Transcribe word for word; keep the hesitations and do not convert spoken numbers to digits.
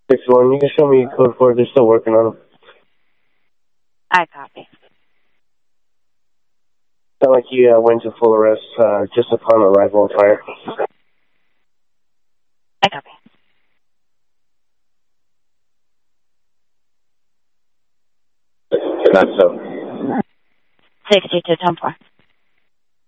six one, you can show me code four. They're still working on them. I copy. Sound like he uh, went to full arrest uh, just upon arrival of fire. I copy. Not so. sixty-two, ten four.